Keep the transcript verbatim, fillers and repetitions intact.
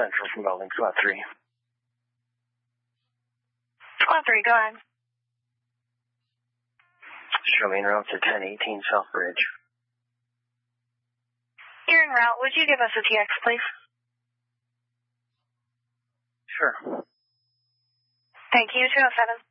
Central from Building Squad three. Squad three, go ahead. Show me en route to ten eighteen South Bridge. You're en route. Would you give us a T X, please? Sure. Thank you, two oh seven.